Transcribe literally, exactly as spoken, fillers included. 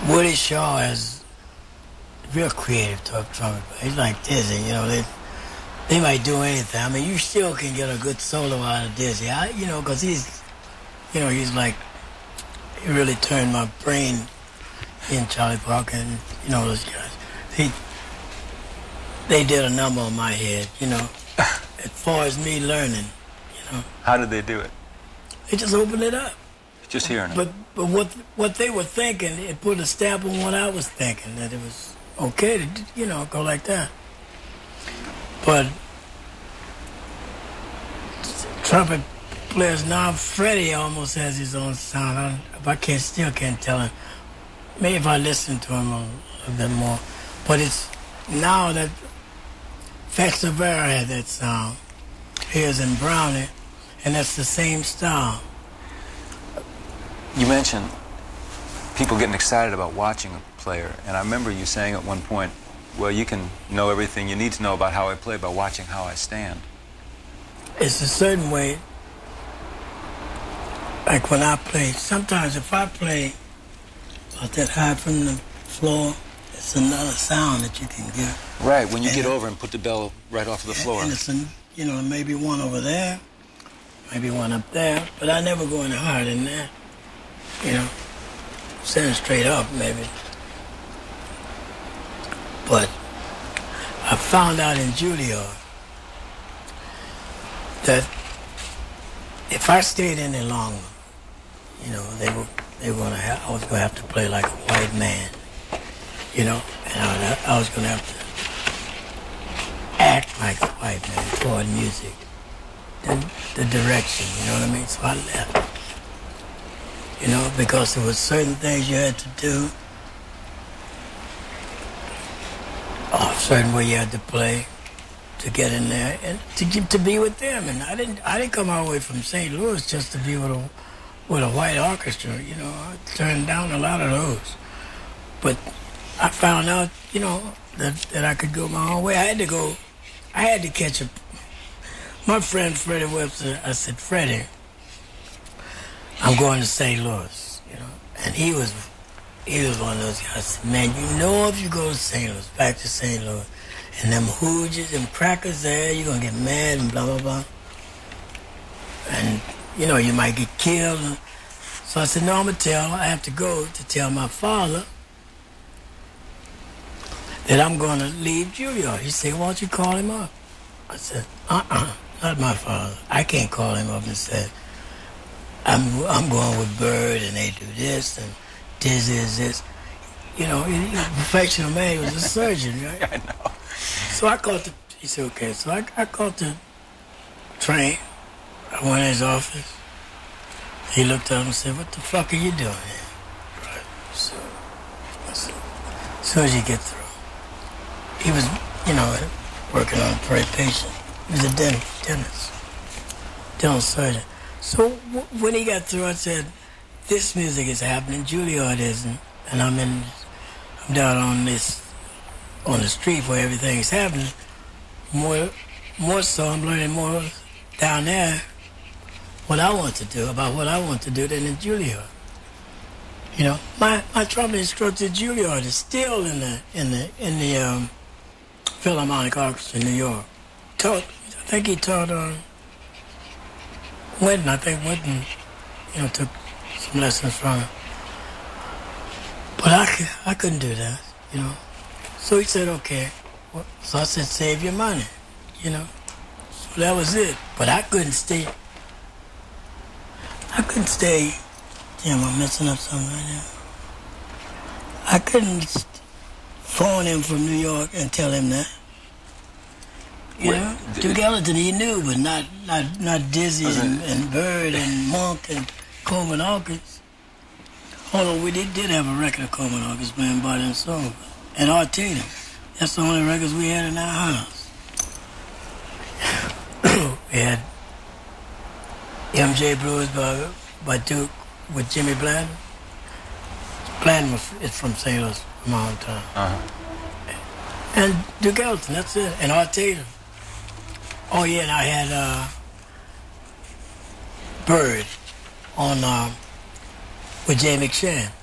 Woody Shaw is real creative trumpet player. He's like Dizzy, you know. They they might do anything. I mean, you still can get a good solo out of Dizzy. I, you know, because he's, you know, he's like, he really turned my brain in Charlie Parker and, you know, those guys. He, they did a number on my head, you know, as far as me learning, you know. How did they do it? They just opened it up. Just hearing it. But but what what they were thinking, it put a stamp on what I was thinking, that it was okay to, you know, go like that. But trumpet players now, Freddie almost has his own sound. I, if I can't, still can't tell him. Maybe if I listen to him a little bit more. But it's now that Fats Rivera had that sound, here's in Brownie, and that's the same style. You mentioned people getting excited about watching a player, and I remember you saying at one point, well, you can know everything you need to know about how I play by watching how I stand. It's a certain way, like when I play, sometimes if I play about that high from the floor, it's another sound that you can get. Right, when you and, get over and put the bell right off of the floor. And it's, an, you know, maybe one over there, maybe one up there, but I never go any higher than that. You know, sitting straight up, maybe. But I found out in Juilliard that if I stayed any longer, you know, they were they were gonna have, I was gonna have to play like a white man, you know, and I, I was gonna have to act like a white man toward music, the, the direction, you know what I mean? So I left. You know, because there were certain things you had to do, or a certain way you had to play to get in there and to get to be with them. And I didn't, I didn't come all the way from Saint Louis just to be with a with a white orchestra. You know, I turned down a lot of those. But I found out, you know, that that I could go my own way. I had to go. I had to catch a. My friend Freddie Webster. I said, Freddie, I'm going to Saint Louis, you know, and he was, he was one of those guys. I said, man, you know, if you go to Saint Louis, back to Saint Louis, and them hooges and crackers there, you're gonna get mad and blah blah blah, and you know, you might get killed. So I said, no, I'm gonna tell. I have to go to tell my father that I'm gonna leave Juilliard. He said, why don't you call him up? I said, uh-uh, not my father. I can't call him up and say, I'm I'm going with Bird, and they do this, and Dizzy is this. You know, he, he was a professional man. He was a surgeon, right? I know. So I called the, he said, okay. So I, I called the train. I went in his office. He looked up and said, what the fuck are you doing here? Right. So I said, as soon as you get through. He was, you know, working on a very patient. He was a dentist, dentist, dental surgeon. So w when he got through, I said, this music is happening, Juilliard isn't, and I'm in, I'm down on this, on the street where everything's happening. More, more so, I'm learning more down there what I want to do, about what I want to do than in Juilliard. You know, my, my trumpet instructor at Juilliard is still in the, in the, in the um, Philharmonic Orchestra in New York. Taught, I think he taught on, uh, Wynton, I think Wynton, you know, took some lessons from him. But I, I couldn't do that, you know. So he said, okay. Well, so I said, save your money, you know. So that was it. But I couldn't stay. I couldn't stay. Damn, I'm messing up something right now. I couldn't phone him from New York and tell him that. You Wait, know, Duke Ellington he knew, but not not not Dizzy and, and Bird and Monk and Coleman Hawkins. Although we did, did have a record of Coleman Hawkins playing Body and Soul, and Art Tatum. That's the only records we had in our house. We had M J Blues by by Duke with Jimmy Bladden. Bladden was is from Saint Louis, from my hometown. Uh-huh. And Duke Ellington, that's it, and Art Tatum. Oh yeah, and I had uh, Bird on uh, with Jay McShann.